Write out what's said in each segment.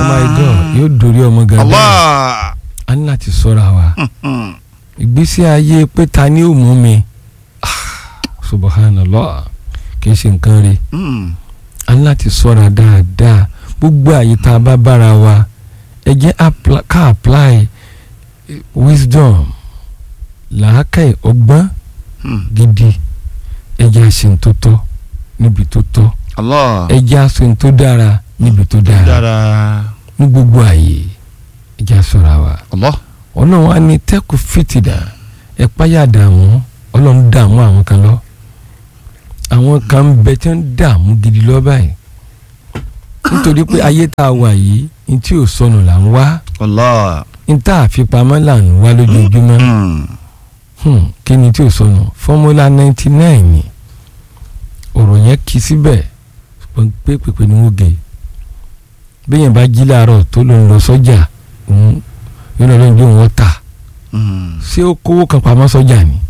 my God yóò dorí ọmọ gàdá. Allah. A ní láti ṣọ́ra wa. Ìgbésí ayé pé ta ni ó mú mi. Subhanallah kì í ṣe nǹkan rí. A ní láti ṣọ́ra dáadáa. Gbogbo àyè tá a bá bára wa ẹ jẹ́ ká apply wisdom làákàyè ọgbọ́n gidi ẹ jẹ́ àṣẹ tó tọ́ níbi tó tọ́. Allah. ẹ jẹ́ àṣẹ tó dára níbi tó dára. ní gbogbo àyè ẹ jẹ́ àṣọra wa. Allah. Ọlọ́run wa ní tẹ́kù fìtìdà ẹ páyà dààmú Ọlọ́run dààmú àwọn kan lọ. Àwọn kan ń bẹ tí ń dààmú gidi lọ báyìí nítorí pé ayé tá a wà yìí ní tí ò sọnù là ń wá. Allah. ní tá a fi pamọ́ là ń wá lójoojúmọ́. Kí ni tí ò sọnù Fọ́múlà 99 ni ọ̀rọ̀ yẹn kì í síbẹ̀ pépèpè ni wọ́n gé bẹ́yẹn bá jí láàárọ̀ tó ló ń lọ sọ́jà yóò lọ lóun jó wọn tà ṣé ó kówó kan pamọ́ sọ́jà ni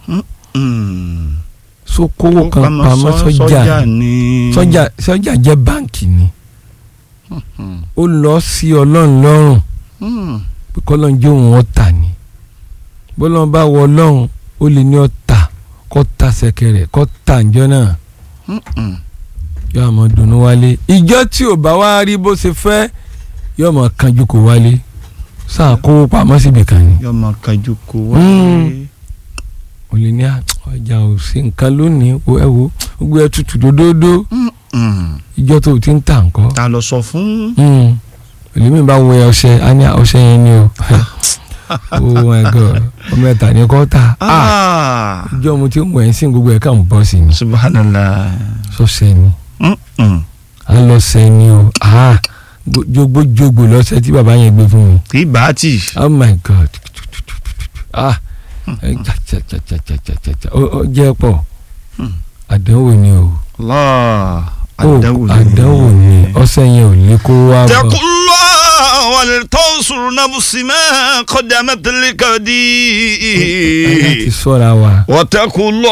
ṣó kówó kan pamọ́ sọ́jà ni sọ́jà jẹ́ báǹkì ni ó lọ sí Ọlọ́run lọ́rùn pé kọ́lọ́n jó wọn tà ni bọ́lọ́n bá wọ Ọlọ́run ó lè ní ọ̀tà kọ́ ta sẹ̀kẹ̀rẹ̀ kọ́ ta ǹjọ́ náà yóò àmọ́ dùnú wálé ìjọ tí ò bá wá rí bó ṣe fẹ́ yóò mọ̀ kanjú kó wálé sáà kówó pamọ́ síbi kan ni. yóò mọ̀ kanjú kó wálé. o lè ní ọjà ò sí nǹkan lónìí ẹ wo gbogbo ẹ tutù dódódó ìjọ tó o ti ń tà nǹkan. ta ló sọ fún. èlé bá wo ọṣẹ á ní ọṣẹ yẹn ni o oh my God ọmọ ẹ̀ta ni kò ta ìjọ mo ti ń wẹ̀ ẹ́ sí gbogbo ẹ̀ ká ń bọ́ sí ni. Subhanallah. sọ́sẹ̀ ni a lọ sẹ́ ni o jogbojogbo lọ́sẹ̀ tí bàbá yẹn gbé fún mi. kì í bá a tì. Oh my God ó jẹ́ pọ̀ àdánwò ni o. àdánwò ni ọ̀sẹ̀ yẹn ò lè kó wá bọ̀. taqullah wal tansur nafsi ma qaddamat liqadi. láti ṣọ́ra wa. wa taqullah.